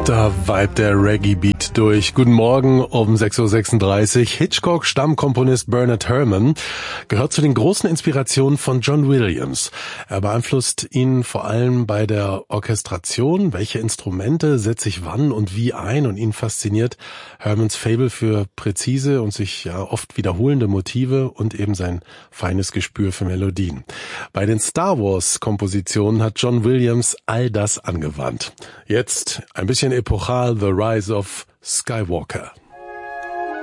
Da vibet der Reggae-Beat durch. Guten Morgen um 6.36 Uhr. Hitchcock-Stammkomponist Bernard Herrmann gehört zu den großen Inspirationen von John Williams. Er beeinflusst ihn vor allem bei der Orchestration. Welche Instrumente setze ich wann und wie ein? Und ihn fasziniert Herrmanns Faible für präzise und sich oft wiederholende Motive und eben sein feines Gespür für Melodien. Bei den Star Wars-Kompositionen hat John Williams all das angewandt. Jetzt ein bisschen epochal, The Rise of Skywalker.